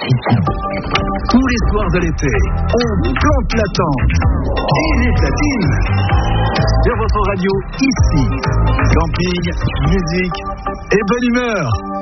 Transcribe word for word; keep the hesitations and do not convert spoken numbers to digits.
Tous les soirs de l'été, on plante la tente et les platines sur votre radio ici. Camping, musique et bonne humeur.